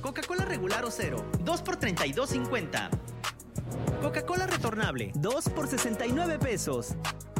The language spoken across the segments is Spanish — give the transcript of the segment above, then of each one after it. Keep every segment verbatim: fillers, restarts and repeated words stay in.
Coca-Cola regular o cero, dos por treinta y dos cincuenta. Coca-Cola retornable, dos por sesenta y nueve pesos.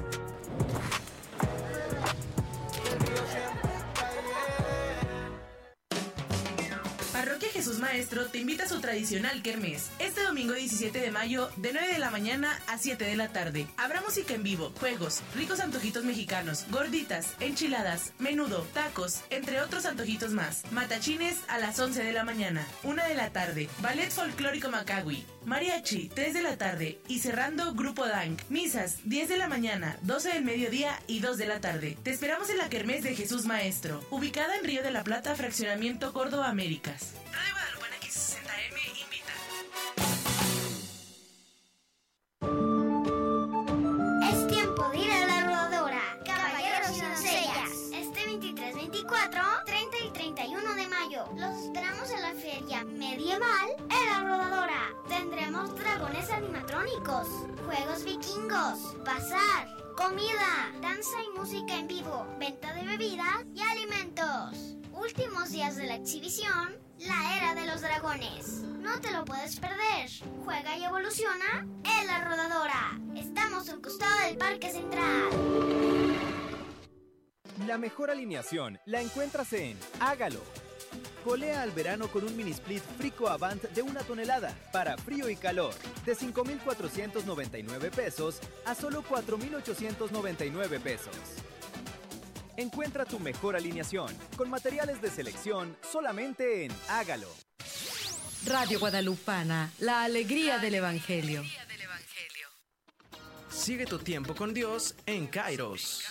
Parroquia Jesús Maestro te invita a su tradicional kermés. Este domingo diecisiete de mayo, de nueve de la mañana a siete de la tarde. Habrá música en vivo, juegos, ricos antojitos mexicanos, gorditas, enchiladas, menudo, tacos, entre otros antojitos más. Matachines a las once de la mañana. una de la tarde, ballet folclórico Macawi. Mariachi, tres de la tarde. Y cerrando, Grupo Dank. Misas, diez de la mañana, doce del mediodía y dos de la tarde. Te esperamos en la kermés de Jesús Maestro, ubicada en Río de la Plata, Fraccionamiento Córdoba, Américas. Radio Guadalupana X sesenta M invita. Es tiempo de ir a la rodadora. Caballeros y doncellas. Este veintitrés, veinticuatro, treinta y treinta y uno de mayo. Los esperamos en la feria medieval en la rodadora. Tendremos dragones animatrónicos, juegos vikingos, bazar, comida, danza y música en vivo, venta de bebidas y alimentos. Últimos días de la exhibición, la era de los dragones. No te lo puedes perder. Juega y evoluciona en la rodadora. Estamos a un costado del Parque Central. La mejor alineación la encuentras en Hágalo. Colea al verano con un mini split Frico Avant de una tonelada para frío y calor, de cinco mil cuatrocientos noventa y nueve pesos a solo cuatro mil ochocientos noventa y nueve pesos. Encuentra tu mejor alineación con materiales de selección solamente en Hágalo. Radio Guadalupana, la alegría del Evangelio. Sigue tu tiempo con Dios en Kairos.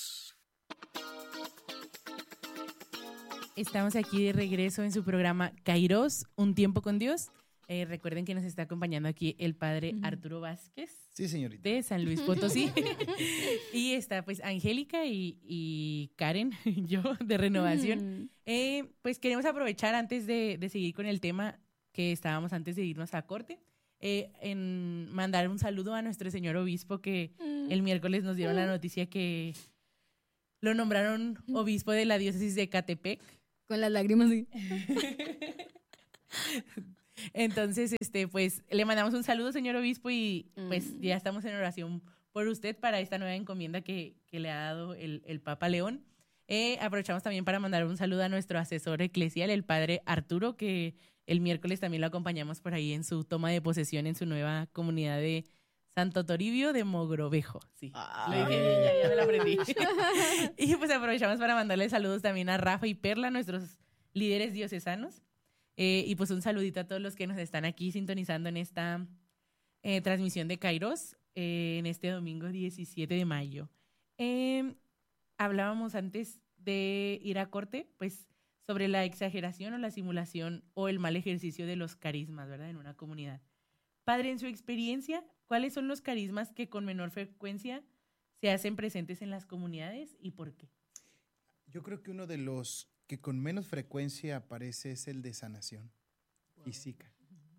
Estamos aquí de regreso en su programa Kairos, Un Tiempo con Dios. Eh, recuerden que nos está acompañando aquí el padre uh-huh. Arturo Vázquez. Sí, señorita. De San Luis Potosí. Y está pues Angélica y, y Karen, yo, de Renovación. Uh-huh. Eh, pues queremos aprovechar antes de, de seguir con el tema que estábamos antes de irnos a corte, eh, en mandar un saludo a nuestro señor obispo que uh-huh. el miércoles nos dieron uh-huh. la noticia que lo nombraron obispo de la diócesis de Ecatepec. Con las lágrimas. Sí. Entonces, este, pues, le mandamos un saludo, señor obispo, y pues mm. ya estamos en oración por usted para esta nueva encomienda que, que le ha dado el, el Papa León. Eh, aprovechamos también para mandar un saludo a nuestro asesor eclesial, el padre Arturo, que el miércoles también lo acompañamos por ahí en su toma de posesión en su nueva comunidad de Santo Toribio de Mogrovejo. Sí, ah. Lo dije bien, ya, ya me lo aprendí. Y pues aprovechamos para mandarle saludos también a Rafa y Perla, nuestros líderes diocesanos. Eh, y pues un saludito a todos los que nos están aquí sintonizando en esta eh, transmisión de Kairos eh, en este domingo diecisiete de mayo. Eh, hablábamos antes de ir a corte, pues sobre la exageración o la simulación o el mal ejercicio de los carismas, ¿verdad? En una comunidad. Padre, en su experiencia, ¿cuáles son los carismas que con menor frecuencia se hacen presentes en las comunidades y por qué? Yo creo que uno de los que con menos frecuencia aparece es el de sanación wow. física.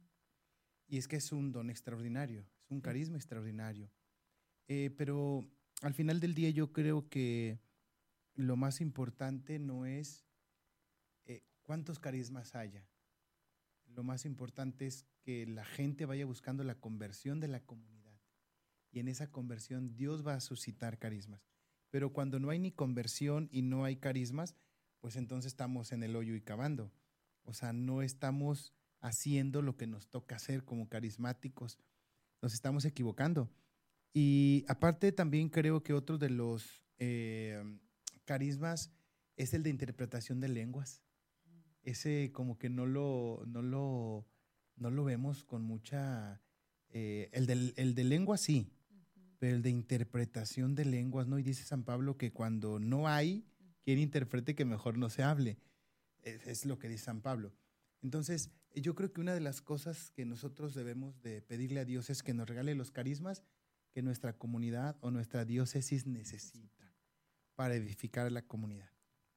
Y es que es un don extraordinario, es un carisma sí. extraordinario. Eh, pero al final del día yo creo que lo más importante no es eh, cuántos carismas haya. Lo más importante es que la gente vaya buscando la conversión de la comunidad. Y en esa conversión Dios va a suscitar carismas. Pero cuando no hay ni conversión y no hay carismas, pues entonces estamos en el hoyo y cavando. O sea, no estamos haciendo lo que nos toca hacer como carismáticos. Nos estamos equivocando. Y aparte también creo que otro de los eh, carismas es el de interpretación de lenguas. Ese como que no lo, no lo, no lo vemos con mucha... Eh, el, de, el de lenguas sí, uh-huh. pero el de interpretación de lenguas no. Y dice San Pablo que cuando no hay quien interprete, que mejor no se hable. Es, es lo que dice San Pablo. Entonces, yo creo que una de las cosas que nosotros debemos de pedirle a Dios es que nos regale los carismas que nuestra comunidad o nuestra diócesis necesita para edificar la comunidad.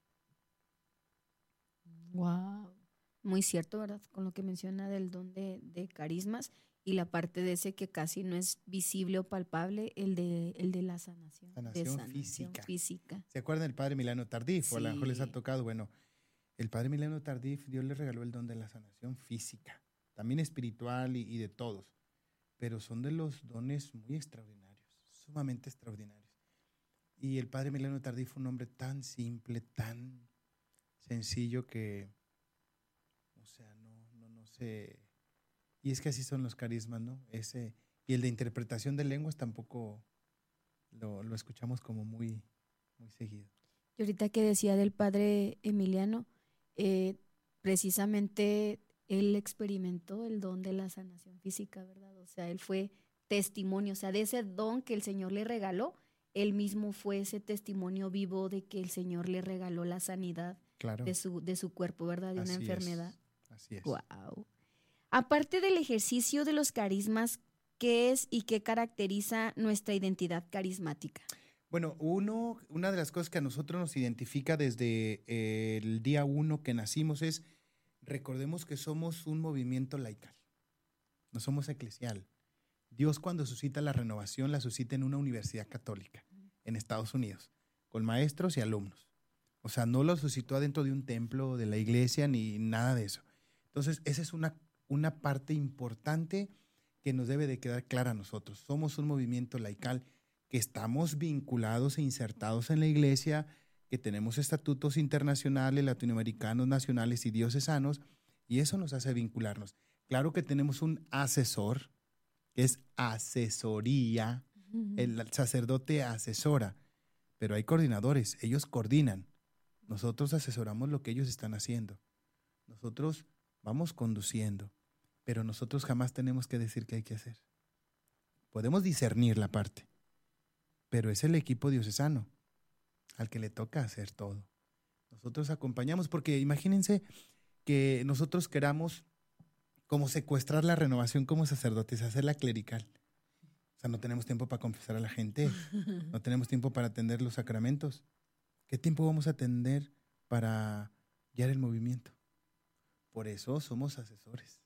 Wow, muy cierto, ¿verdad? Con lo que menciona del don de, de carismas y la parte de ese que casi no es visible o palpable, el de, el de la sanación. Sanación, de sanación física. física. ¿Se acuerdan del padre Milano Tardif? Sí. O a lo mejor les ha tocado, bueno, el padre Emiliano Tardif, Dios le regaló el don de la sanación física, también espiritual y, y de todos, pero son de los dones muy extraordinarios, sumamente extraordinarios. Y el padre Emiliano Tardif fue un hombre tan simple, tan sencillo que, o sea, no, no, no sé. Y es que así son los carismas, ¿no? Ese, y el de interpretación de lenguas tampoco lo, lo escuchamos como muy, muy seguido. Y ahorita que decía del padre Emiliano, eh, precisamente él experimentó el don de la sanación física, ¿verdad? O sea, él fue testimonio, o sea, de ese don que el Señor le regaló, él mismo fue ese testimonio vivo de que el Señor le regaló la sanidad claro. de su, de su cuerpo, ¿verdad? De Así una enfermedad. Es. Así es. Wow. Aparte del ejercicio de los carismas, ¿qué es y qué caracteriza nuestra identidad carismática? Bueno, uno, una de las cosas que a nosotros nos identifica desde eh, el día uno que nacimos es, recordemos que somos un movimiento laical, no somos eclesial. Dios cuando suscita la renovación, la suscita en una universidad católica en Estados Unidos, con maestros y alumnos. O sea, no lo suscitó adentro de un templo de la iglesia ni nada de eso. Entonces, esa es una, una parte importante que nos debe de quedar clara a nosotros. Somos un movimiento laical que estamos vinculados e insertados en la iglesia, que tenemos estatutos internacionales, latinoamericanos, nacionales y diocesanos, y eso nos hace vincularnos. Claro que tenemos un asesor, que es asesoría, uh-huh. El sacerdote asesora, pero hay coordinadores, ellos coordinan. Nosotros asesoramos lo que ellos están haciendo. Nosotros vamos conduciendo, pero nosotros jamás tenemos que decir qué hay que hacer. Podemos discernir la parte, pero es el equipo diocesano al que le toca hacer todo. Nosotros acompañamos, porque imagínense que nosotros queramos como secuestrar la renovación como sacerdotes, hacerla clerical. O sea, no tenemos tiempo para confesar a la gente, no tenemos tiempo para atender los sacramentos. ¿Qué tiempo vamos a atender para guiar el movimiento? Por eso somos asesores,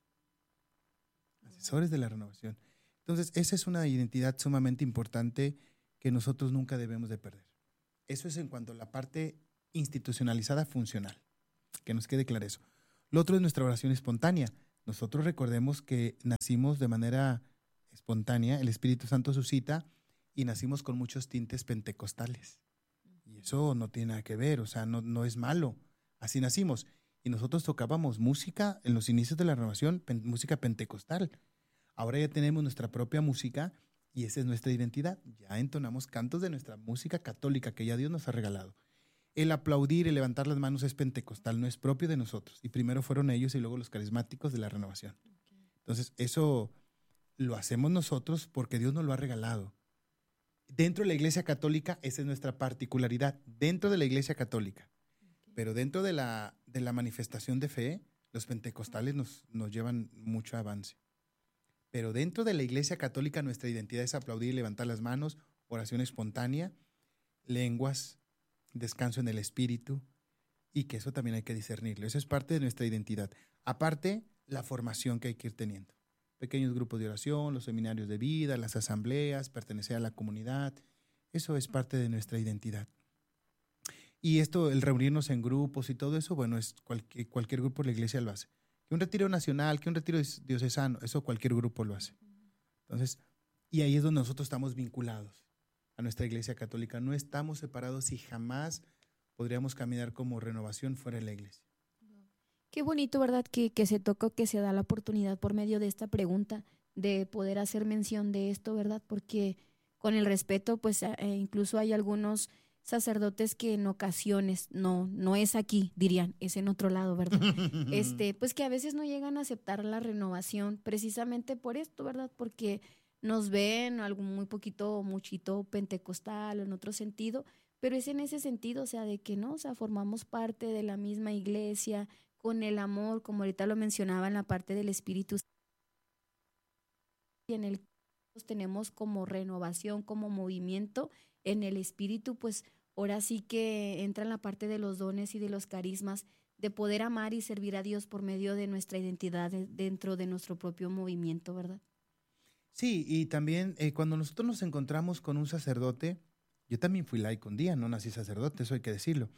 asesores de la renovación. Entonces, esa es una identidad sumamente importante que nosotros nunca debemos de perder. Eso es en cuanto a la parte institucionalizada funcional, que nos quede claro eso. Lo otro es nuestra oración espontánea. Nosotros recordemos que nacimos de manera espontánea, el Espíritu Santo suscita y nacimos con muchos tintes pentecostales. Y eso no tiene nada que ver, o sea, no, no es malo. Así nacimos. Y nosotros tocábamos música en los inicios de la renovación, pen, música pentecostal. Ahora ya tenemos nuestra propia música y esa es nuestra identidad. Ya entonamos cantos de nuestra música católica que ya Dios nos ha regalado. El aplaudir, el levantar las manos es pentecostal, no es propio de nosotros. Y primero fueron ellos y luego los carismáticos de la renovación. Okay. Entonces, eso lo hacemos nosotros porque Dios nos lo ha regalado. Dentro de la Iglesia Católica, esa es nuestra particularidad. Dentro de la Iglesia Católica. Okay. Pero dentro de la, de la manifestación de fe, los pentecostales nos, nos llevan mucho avance. Pero dentro de la Iglesia Católica, nuestra identidad es aplaudir y levantar las manos, oración espontánea, lenguas, descanso en el espíritu, y que eso también hay que discernirlo. Eso es parte de nuestra identidad. Aparte, la formación que hay que ir teniendo. Pequeños grupos de oración, los seminarios de vida, las asambleas, pertenecer a la comunidad. Eso es parte de nuestra identidad. Y esto, el reunirnos en grupos y todo eso, bueno, es cualquier, cualquier grupo de la iglesia lo hace. Que un retiro nacional, que un retiro diocesano, eso cualquier grupo lo hace. Entonces, y ahí es donde nosotros estamos vinculados a nuestra Iglesia Católica. No estamos separados y jamás podríamos caminar como renovación fuera de la iglesia. Qué bonito, ¿verdad? Que, que se toca, que se da la oportunidad por medio de esta pregunta de poder hacer mención de esto, ¿verdad? Porque con el respeto, pues eh, incluso hay algunos sacerdotes que en ocasiones, no, no es aquí, dirían, es en otro lado, ¿verdad? este, pues que a veces no llegan a aceptar la renovación precisamente por esto, ¿verdad? Porque nos ven algo muy poquito, muchito pentecostal o en otro sentido, pero es en ese sentido, o sea, de que no, o sea, formamos parte de la misma iglesia, con el amor, como ahorita lo mencionaba en la parte del Espíritu Santo, y en el que tenemos como renovación, como movimiento en el Espíritu, pues ahora sí que entra en la parte de los dones y de los carismas, de poder amar y servir a Dios por medio de nuestra identidad dentro de nuestro propio movimiento, ¿verdad? Sí, y también eh, cuando nosotros nos encontramos con un sacerdote, yo también fui laico un día, no nací sacerdote, eso hay que decirlo,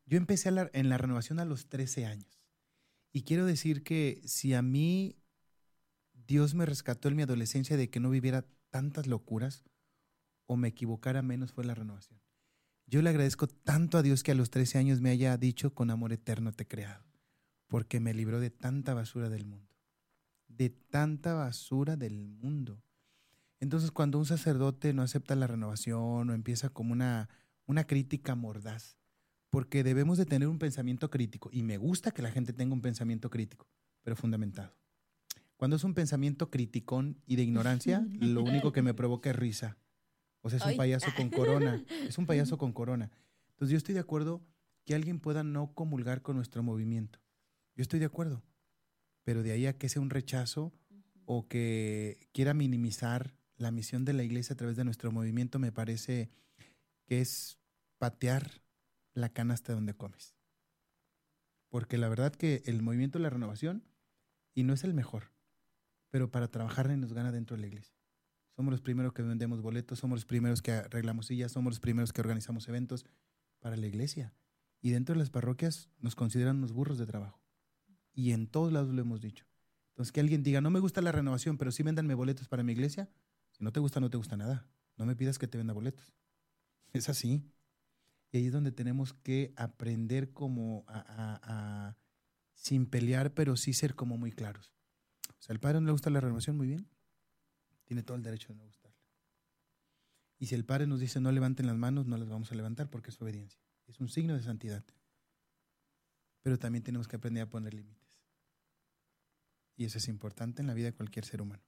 Yo empecé a la, en la renovación a los trece años. Y quiero decir que si a mí Dios me rescató en mi adolescencia de que no viviera tantas locuras o me equivocara menos, fue la renovación. Yo le agradezco tanto a Dios que a los trece años me haya dicho: con amor eterno te he creado, porque me libró de tanta basura del mundo, de tanta basura del mundo. Entonces, cuando un sacerdote no acepta la renovación o empieza como una, una crítica mordaz, porque debemos de tener un pensamiento crítico, y me gusta que la gente tenga un pensamiento crítico, pero fundamentado. Cuando es un pensamiento criticón y de ignorancia, lo único que me provoca es risa. O sea, es un Ay. payaso con corona, es un payaso con corona. Entonces yo estoy de acuerdo que alguien pueda no comulgar con nuestro movimiento. Yo estoy de acuerdo, pero de ahí a que sea un rechazo o que quiera minimizar la misión de la iglesia a través de nuestro movimiento, me parece que es patear la canasta donde comes. Porque la verdad que el movimiento de la renovación, y no es el mejor, pero para trabajar nos gana dentro de la iglesia. Somos los primeros que vendemos boletos, somos los primeros que arreglamos sillas, somos los primeros que organizamos eventos para la iglesia. Y dentro de las parroquias nos consideran unos burros de trabajo. Y en todos lados lo hemos dicho. Entonces, que alguien diga: no me gusta la renovación, pero sí véndanme boletos para mi iglesia. Si no te gusta, no te gusta nada. No me pidas que te venda boletos. Es así. Y ahí es donde tenemos que aprender como a, a, a sin pelear, pero sí ser como muy claros. O sea, al padre no le gusta la renovación, muy bien. Tiene todo el derecho de no gustarle. Y si el padre nos dice: no levanten las manos, no las vamos a levantar, porque es obediencia. Es un signo de santidad. Pero también tenemos que aprender a poner límites. Y eso es importante en la vida de cualquier ser humano.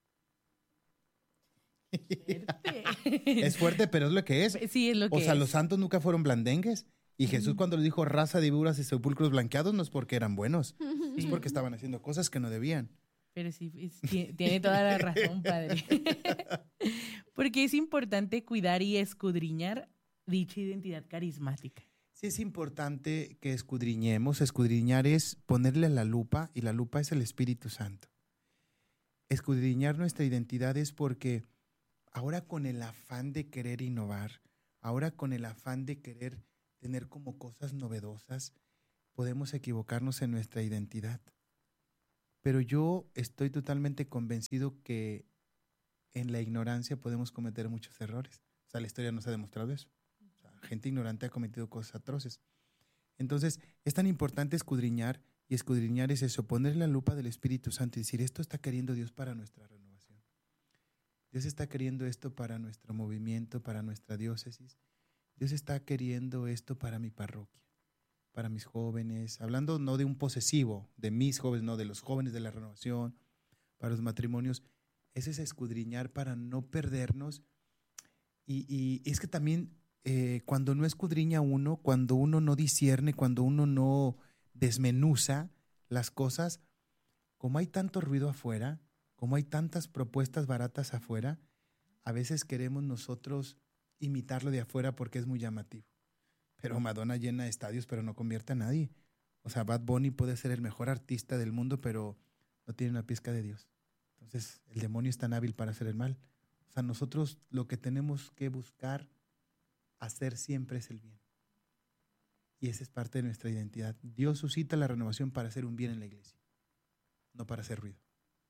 Fuerte. Es fuerte, pero es lo que es. Sí, es lo que O sea, es. los santos nunca fueron blandengues. Y Jesús, Ujú. cuando le dijo raza de víboras y sepulcros blanqueados, no es porque eran buenos, es Sí. porque estaban haciendo cosas que no debían. Pero sí, es- ti- tiene toda la razón, padre. Porque es importante cuidar y escudriñar dicha identidad carismática. Sí, es importante que escudriñemos. Escudriñar es ponerle la lupa, y la lupa es el Espíritu Santo. Escudriñar nuestra identidad es porque ahora, con el afán de querer innovar, ahora con el afán de querer tener como cosas novedosas, podemos equivocarnos en nuestra identidad. Pero yo estoy totalmente convencido que en la ignorancia podemos cometer muchos errores. O sea, la historia nos ha demostrado eso. O sea, gente ignorante ha cometido cosas atroces. Entonces, es tan importante escudriñar, y escudriñar es eso, poner la lupa del Espíritu Santo y decir: esto está queriendo Dios para nuestra renovación. Dios está queriendo esto para nuestro movimiento, para nuestra diócesis. Dios está queriendo esto para mi parroquia, para mis jóvenes, hablando no de un posesivo, de mis jóvenes, no, de los jóvenes de la renovación, para los matrimonios. Ese es escudriñar para no perdernos. Y, y es que también eh, cuando no escudriña uno, cuando uno no discierne, cuando uno no desmenuza las cosas, como hay tanto ruido afuera, como hay tantas propuestas baratas afuera, a veces queremos nosotros imitarlo de afuera porque es muy llamativo. Pero Madonna llena estadios, pero no convierte a nadie. O sea, Bad Bunny puede ser el mejor artista del mundo, pero no tiene una pizca de Dios. Entonces, el demonio es tan hábil para hacer el mal. O sea, nosotros lo que tenemos que buscar hacer siempre es el bien. Y esa es parte de nuestra identidad. Dios suscita la renovación para hacer un bien en la iglesia, no para hacer ruido.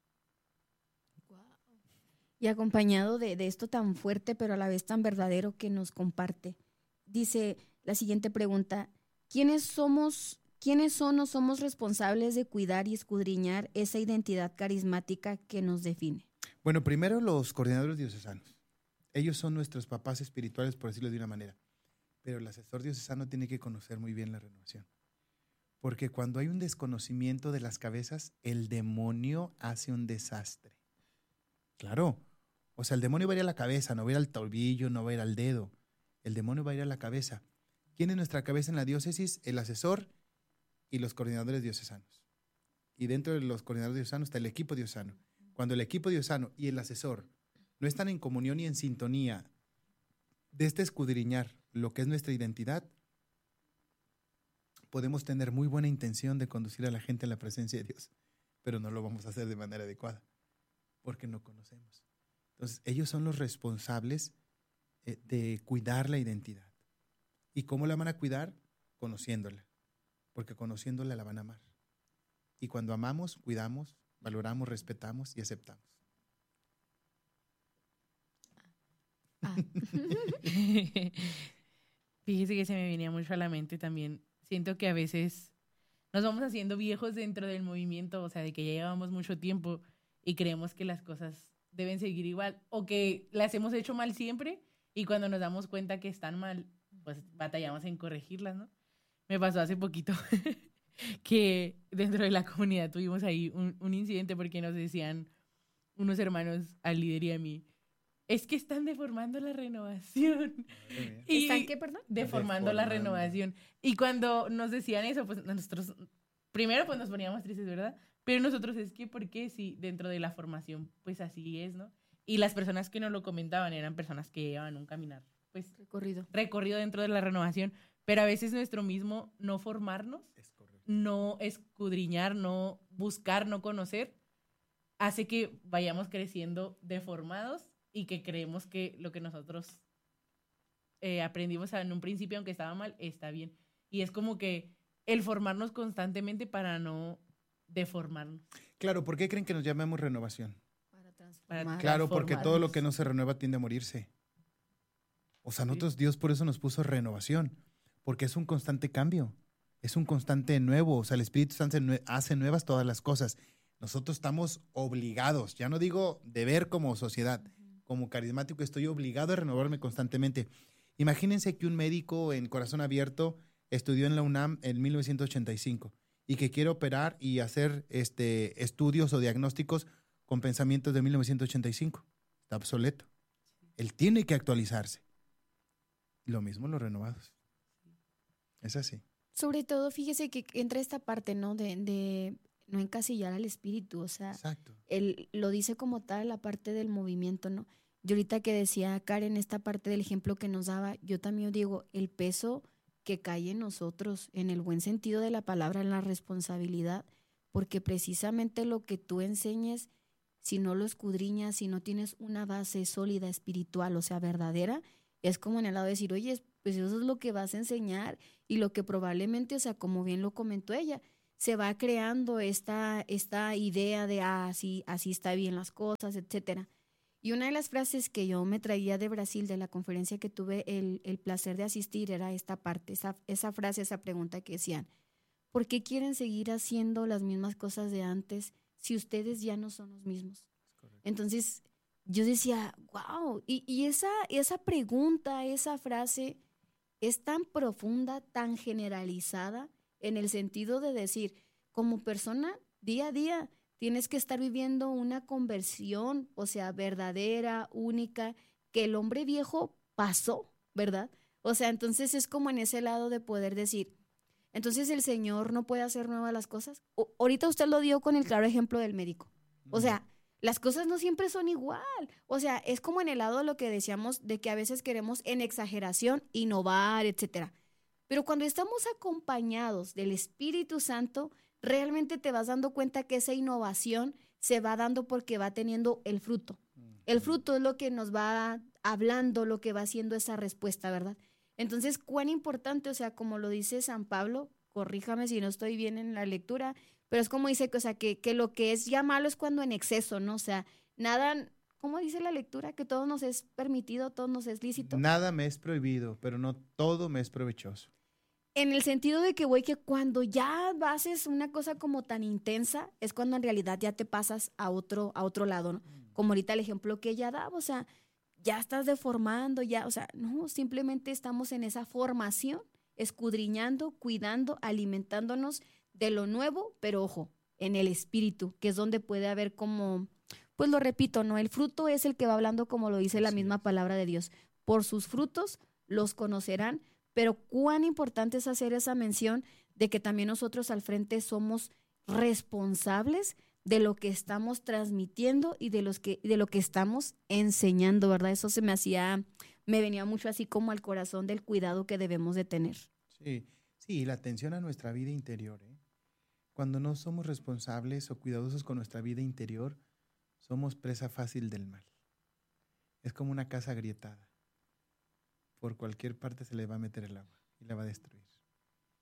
Y acompañado de, de esto tan fuerte, pero a la vez tan verdadero que nos comparte. Dice la siguiente pregunta: ¿quiénes somos, quiénes son o somos responsables de cuidar y escudriñar esa identidad carismática que nos define? Bueno, primero los coordinadores diocesanos. Ellos son nuestros papás espirituales, por decirlo de una manera. Pero el asesor diocesano tiene que conocer muy bien la renovación. Porque cuando hay un desconocimiento de las cabezas, el demonio hace un desastre. Claro. O sea, el demonio va a ir a la cabeza, no va a ir al tobillo, no va a ir al dedo. El demonio va a ir a la cabeza. ¿Quién es nuestra cabeza en la diócesis? El asesor y los coordinadores diocesanos. Y dentro de los coordinadores diocesanos está el equipo diocesano. Cuando el equipo diocesano y el asesor no están en comunión y en sintonía de este escudriñar lo que es nuestra identidad, podemos tener muy buena intención de conducir a la gente a la presencia de Dios, pero no lo vamos a hacer de manera adecuada, porque no conocemos. Entonces, ellos son los responsables eh, de cuidar la identidad. ¿Y cómo la van a cuidar? conociéndola, porque conociéndola la van a amar. Y cuando amamos, cuidamos, valoramos, respetamos y aceptamos. Ah. Fíjese que se me venía mucho a la mente también. Siento que a veces nos vamos haciendo viejos dentro del movimiento, o sea, de que ya llevamos mucho tiempo y creemos que las cosas deben seguir igual o que las hemos hecho mal siempre y cuando nos damos cuenta que están mal, pues batallamos en corregirlas, ¿no? Me pasó hace poquito que dentro de la comunidad tuvimos ahí un, un incidente porque nos decían unos hermanos al líder y a mí, es que están deformando la renovación. Y ¿Están qué, perdón? Deformando, deformando la renovación. Y cuando nos decían eso, pues nosotros, primero pues nos poníamos tristes, ¿verdad? Pero nosotros es que, ¿por qué? Si dentro de la formación, pues así es, ¿no? Y las personas que nos lo comentaban eran personas que llevaban un caminar, pues recorrido. recorrido dentro de la renovación. Pero a veces nuestro mismo no formarnos, no escudriñar, no buscar, no conocer, hace que vayamos creciendo deformados y que creemos que lo que nosotros eh, aprendimos en un principio, aunque estaba mal, está bien. Y es como que el formarnos constantemente para no deformarnos. Claro, ¿por qué creen que nos llamamos renovación? Para transformar. Claro, porque todo lo que no se renueva tiende a morirse. O sea, nosotros, sí. Dios por eso nos puso renovación, porque es un constante cambio, es un constante nuevo. O sea, el Espíritu Santo hace nuevas todas las cosas. Nosotros estamos obligados, ya no digo deber como sociedad, como carismático, estoy obligado a renovarme constantemente. Imagínense que un médico en corazón abierto estudió en la UNAM en mil novecientos ochenta y cinco y que quiere operar y hacer este, estudios o diagnósticos con pensamientos de mil novecientos ochenta y cinco. Está obsoleto. Él tiene que actualizarse. Lo mismo los renovados. Es así. Sobre todo, fíjese que entra esta parte, ¿no? De, de no encasillar al espíritu, o sea, exacto. Él lo dice como tal, la parte del movimiento, ¿no? Yo ahorita que decía Karen, esta parte del ejemplo que nos daba, yo también digo, el peso que cae en nosotros, en el buen sentido de la palabra, en la responsabilidad, porque precisamente lo que tú enseñes, si no lo escudriñas, si no tienes una base sólida espiritual, o sea, verdadera, es como en el lado de decir, oye, pues eso es lo que vas a enseñar y lo que probablemente, o sea, como bien lo comentó ella, se va creando esta, esta idea de, ah, así, así está bien las cosas, etcétera. Y una de las frases que yo me traía de Brasil, de la conferencia que tuve el, el placer de asistir, era esta parte, esa, esa frase, esa pregunta que decían, ¿por qué quieren seguir haciendo las mismas cosas de antes si ustedes ya no son los mismos? Entonces, yo decía, wow, y, y esa, esa pregunta, esa frase es tan profunda, tan generalizada, en el sentido de decir, como persona, día a día, tienes que estar viviendo una conversión, o sea, verdadera, única, que el hombre viejo pasó, ¿verdad? O sea, entonces es como en ese lado de poder decir, entonces el Señor no puede hacer nuevas las cosas. O, ahorita usted lo dio con el claro ejemplo del médico. O sea, las cosas no siempre son igual. O sea, es como en el lado de lo que decíamos de que a veces queremos en exageración innovar, etcétera. Pero cuando estamos acompañados del Espíritu Santo, realmente te vas dando cuenta que esa innovación se va dando porque va teniendo el fruto. El fruto es lo que nos va hablando, lo que va haciendo esa respuesta, ¿verdad? Entonces, cuán importante, o sea, como lo dice San Pablo, corríjame si no estoy bien en la lectura, pero es como dice que, o sea, que, que lo que es ya malo es cuando en exceso, ¿no? O sea, nada, ¿cómo dice la lectura? Que todo nos es permitido, todo nos es lícito. Nada me es prohibido, pero no todo me es provechoso. En el sentido de que, güey, que cuando ya haces una cosa como tan intensa, es cuando en realidad ya te pasas a otro, a otro lado, ¿no? Como ahorita el ejemplo que ella daba, o sea, ya estás deformando, ya, o sea, no, simplemente estamos en esa formación, escudriñando, cuidando, alimentándonos de lo nuevo, pero ojo, en el espíritu, que es donde puede haber como, pues lo repito, ¿no? El fruto es el que va hablando como lo dice la misma palabra de Dios. Por sus frutos los conocerán. Pero cuán importante es hacer esa mención de que también nosotros al frente somos responsables de lo que estamos transmitiendo y de, los que, de lo que estamos enseñando, ¿verdad? Eso se me hacía, me venía mucho así como al corazón del cuidado que debemos de tener. Sí, sí, la atención a nuestra vida interior, ¿eh? Cuando no somos responsables o cuidadosos con nuestra vida interior, somos presa fácil del mal. Es como una casa agrietada. Por cualquier parte se le va a meter el agua y la va a destruir.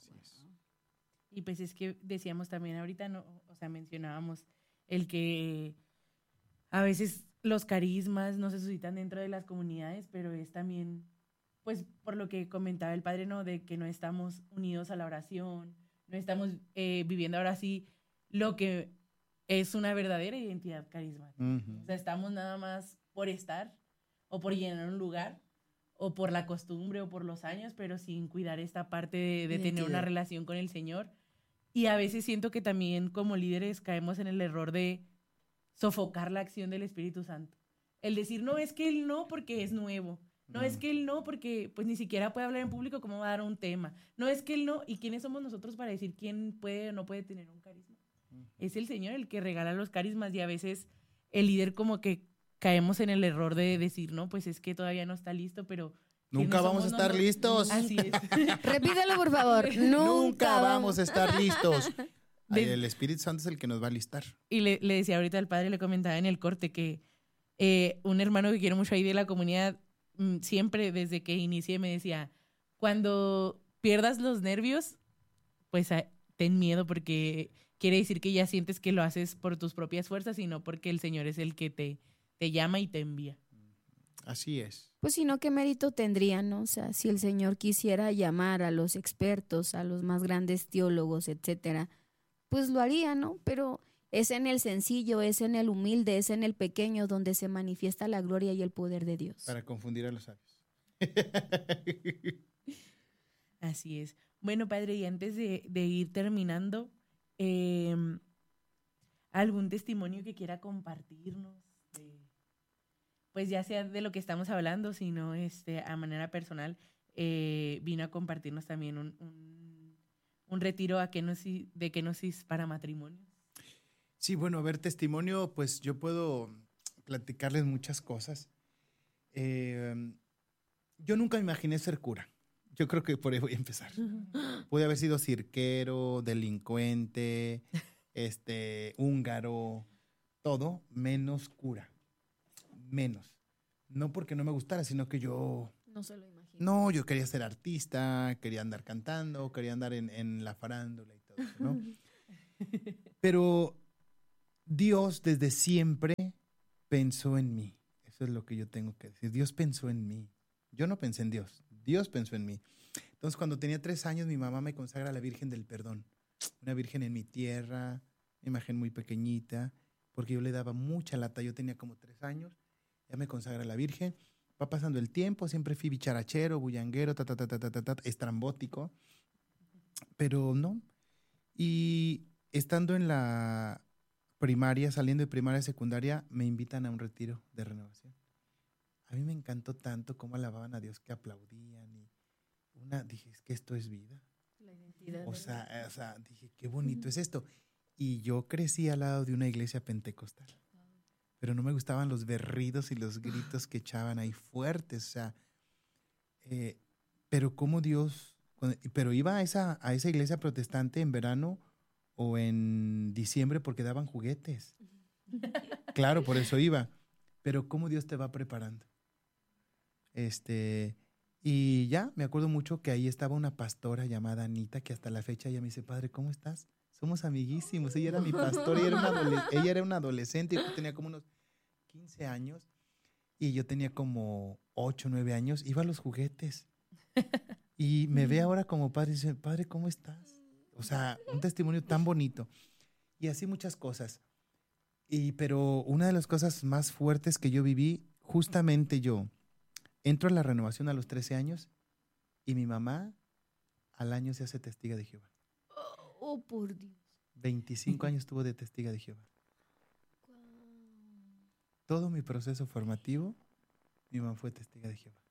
Así es. Y pues es que decíamos también ahorita, no, o sea, mencionábamos el que a veces los carismas no se suscitan dentro de las comunidades, pero es también, pues por lo que comentaba el padre, ¿no? De que no estamos unidos a la oración, no estamos eh, viviendo ahora sí lo que es una verdadera identidad carismática. Uh-huh. O sea, estamos nada más por estar o por llenar un lugar o por la costumbre o por los años, pero sin cuidar esta parte de, de tener una relación con el Señor. Y a veces siento que también como líderes caemos en el error de sofocar la acción del Espíritu Santo. El decir, no, es que él no porque es nuevo. No, mm. es que él no porque pues ni siquiera puede hablar en público, ¿cómo va a dar un tema? No, es que él no. ¿Y quiénes somos nosotros para decir quién puede o no puede tener un carisma? Mm. Es el Señor el que regala los carismas y a veces el líder como que caemos en el error de decir, no, pues es que todavía no está listo, pero... Nunca vamos a estar no, listos. Así es. Repítelo, por favor. Nunca, Nunca vamos a estar listos. De... El Espíritu Santo es el que nos va a listar. Y le, le decía ahorita al padre, le comentaba en el corte que eh, un hermano que quiero mucho ahí de la comunidad, mmm, siempre desde que inicié me decía, cuando pierdas los nervios, pues a, ten miedo porque quiere decir que ya sientes que lo haces por tus propias fuerzas y no porque el Señor es el que te, te llama y te envía. Así es. Pues si no, ¿qué mérito tendría, no? O sea, si el Señor quisiera llamar a los expertos, a los más grandes teólogos, etcétera, pues lo haría, ¿no? Pero es en el sencillo, es en el humilde, es en el pequeño donde se manifiesta la gloria y el poder de Dios. Para confundir a los sabios. Así es. Bueno, padre, y antes de, de ir terminando, eh, ¿algún testimonio que quiera compartirnos? De, pues ya sea de lo que estamos hablando, sino este, a manera personal, eh, vino a compartirnos también un... un un retiro a kenosis, de kenosis para matrimonio. Sí, bueno, a ver, testimonio, pues yo puedo platicarles muchas cosas. Eh, yo nunca me imaginé ser cura. Yo creo que por ahí voy a empezar. Pude haber sido cirquero, delincuente, este, húngaro, todo menos cura. Menos. No porque no me gustara, sino que yo... No se lo imagino. No, yo quería ser artista, quería andar cantando, quería andar en, en la farándula y todo eso, ¿no? Pero Dios desde siempre pensó en mí. Eso es lo que yo tengo que decir. Dios pensó en mí. Yo no pensé en Dios. Dios pensó en mí. Entonces, cuando tenía tres años, mi mamá me consagra a la Virgen del Perdón. Una virgen en mi tierra, una imagen muy pequeñita, porque yo le daba mucha lata. Yo tenía como tres años. Ya me consagra a la Virgen. Va pasando el tiempo, siempre fui bicharachero, bullanguero, ta, ta, ta, ta, ta, ta, ta, estrambótico, pero no. Y estando en la primaria, saliendo de primaria a secundaria, me invitan a un retiro de renovación. A mí me encantó tanto cómo alababan a Dios, que aplaudían. Y una, dije, es que esto es vida. La identidad. O sea, o sea, dije, qué bonito es esto. Y yo crecí al lado de una iglesia pentecostal. Pero no me gustaban los berridos y los gritos que echaban ahí fuertes, o sea, eh, pero como Dios, pero iba a esa, a esa iglesia protestante en verano o en diciembre porque daban juguetes. Claro, por eso iba, pero cómo Dios te va preparando. Este, y ya, me acuerdo mucho que ahí estaba una pastora llamada Anita, que hasta la fecha ella me dice, padre, ¿cómo estás? Somos amiguísimos, ella era mi pastora, ella era una, adole- ella era una adolescente, yo tenía como unos quince años y yo tenía como ocho, nueve años, iba a los juguetes y me ve ahora como padre y dice, padre, ¿cómo estás? O sea, un testimonio tan bonito y así muchas cosas. Y, pero una de las cosas más fuertes que yo viví, justamente yo, entro a la renovación a los trece años y mi mamá al año se hace testiga de Jehová. Oh, por Dios. veinticinco años tuvo de testiga de Jehová. Todo mi proceso formativo, mi mamá fue testiga de Jehová.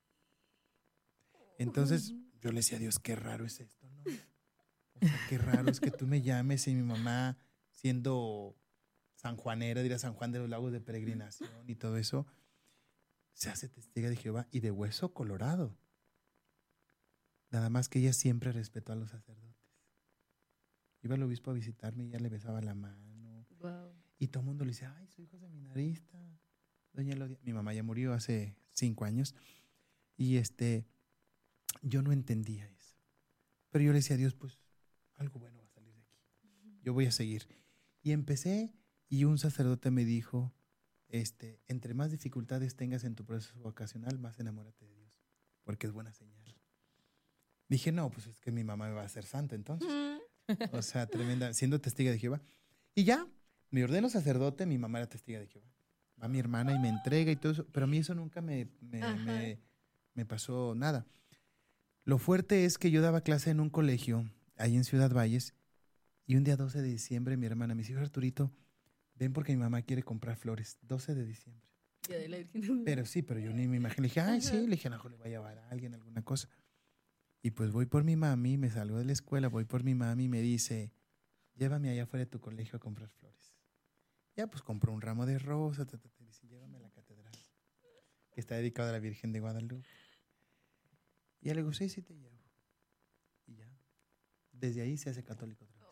Entonces, yo le decía a Dios, qué raro es esto, ¿no? O sea, qué raro es que tú me llames y mi mamá, siendo sanjuanera, dirá San Juan de los Lagos de peregrinación y todo eso, se hace testiga de Jehová y de hueso colorado. Nada más que ella siempre respetó a los sacerdotes. Iba el obispo a visitarme y ella le besaba la mano. Wow. Y todo el mundo le decía, ay, su hijo es seminarista. Doña Elodia. Mi mamá ya murió hace cinco años. Y este, yo no entendía eso. Pero yo le decía a Dios, pues algo bueno va a salir de aquí. Yo voy a seguir. Y empecé y un sacerdote me dijo, este, entre más dificultades tengas en tu proceso vocacional, más enamórate de Dios, porque es buena señal. Dije, no, pues es que mi mamá me va a hacer santa entonces. O sea, tremenda, siendo testiga de Jehová. Y ya, me ordeno sacerdote, mi mamá era testiga de Jehová. Va mi hermana y me entrega y todo eso, pero a mí eso nunca me, me, me, me pasó nada. Lo fuerte es que yo daba clase en un colegio, ahí en Ciudad Valles, y un día doce de diciembre mi hermana me dijo, Arturito, ven porque mi mamá quiere comprar flores. doce de diciembre. Pero sí, pero yo ni me imaginé. Le dije, ay, sí, le dije, no, le voy a llevar a alguien alguna cosa. Y pues voy por mi mami, me salgo de la escuela, voy por mi mami y me dice, llévame allá afuera de tu colegio a comprar flores. Ya, pues compró un ramo de rosas, ta, ta, ta, y dice, llévame a la catedral, que está dedicada a la Virgen de Guadalupe. Y ya le digo, sí, sí te llevo. Y ya, desde ahí se hace católico otra vez.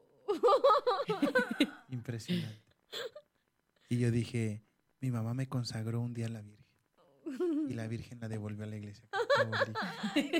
Impresionante. Y yo dije, mi mamá me consagró un día a la Virgen. Y la Virgen la devolvió a la iglesia católica.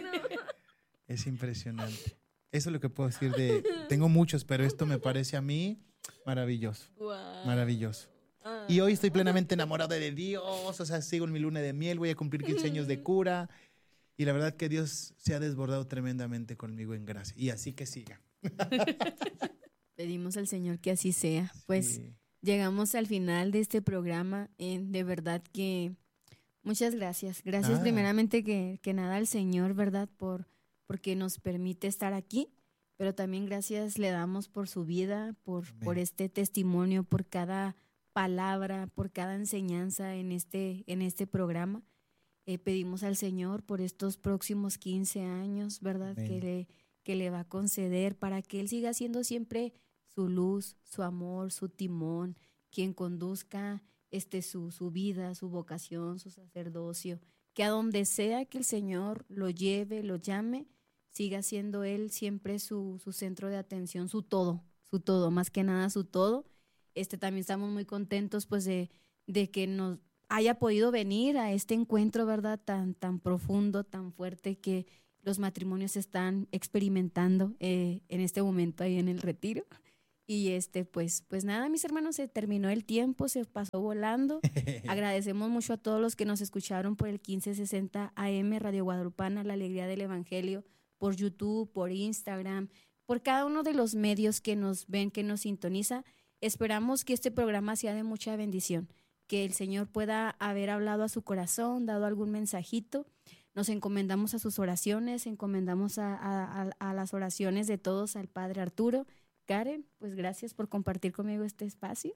Es impresionante. Eso es lo que puedo decir de... Tengo muchos, pero esto me parece a mí maravilloso. Wow. Maravilloso. Ah. Y hoy estoy plenamente enamorado de Dios. O sea, sigo en mi luna de miel. Voy a cumplir quince años de cura. Y la verdad que Dios se ha desbordado tremendamente conmigo en gracia. Y así que siga. Pedimos al Señor que así sea. Sí. Pues llegamos al final de este programa. Eh, de verdad que muchas gracias. Gracias ah. primeramente que, que nada al Señor, ¿verdad? Por, porque nos permite estar aquí. Pero también gracias le damos por su vida, por, por este testimonio, por cada palabra, por cada enseñanza en este, en este programa. Eh, pedimos al Señor por estos próximos quince años, ¿verdad? Que le, que le va a conceder para que Él siga siendo siempre su luz, su amor, su timón, quien conduzca este, su, su vida, su vocación, su sacerdocio, que a donde sea que el Señor lo lleve, lo llame, siga siendo Él siempre su, su centro de atención, su todo, su todo, más que nada su todo. Este, también estamos muy contentos pues de, de que nos haya podido venir a este encuentro, ¿verdad? Tan, tan profundo, tan fuerte que los matrimonios están experimentando eh, en este momento ahí en el retiro. Y este, pues, pues nada, mis hermanos, se terminó el tiempo, se pasó volando. Agradecemos mucho a todos los que nos escucharon por el quince sesenta A M Radio Guadalupana, La Alegría del Evangelio, por YouTube, por Instagram, por cada uno de los medios que nos ven, que nos sintoniza. Esperamos que este programa sea de mucha bendición, que el Señor pueda haber hablado a su corazón, dado algún mensajito. Nos encomendamos a sus oraciones, encomendamos a, a, a las oraciones de todos al Padre Arturo. Karen, pues gracias por compartir conmigo este espacio.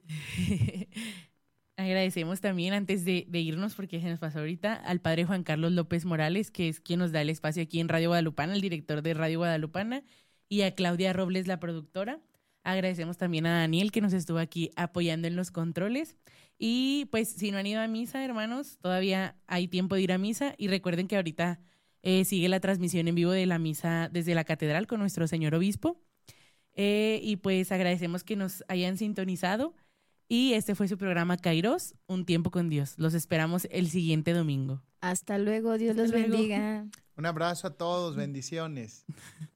Agradecemos también, antes de, de irnos, porque se nos pasó ahorita, al Padre Juan Carlos López Morales, que es quien nos da el espacio aquí en Radio Guadalupana, el director de Radio Guadalupana, y a Claudia Robles, la productora. Agradecemos también a Daniel, que nos estuvo aquí apoyando en los controles. Y pues si no han ido a misa, hermanos, todavía hay tiempo de ir a misa. Y recuerden que ahorita eh, sigue la transmisión en vivo de la misa desde la catedral con nuestro señor obispo. Eh, y pues agradecemos que nos hayan sintonizado. Y este fue su programa Kairos, Un Tiempo con Dios. Los esperamos el siguiente domingo. Hasta luego, Dios Hasta los luego. bendiga. Un abrazo a todos, bendiciones.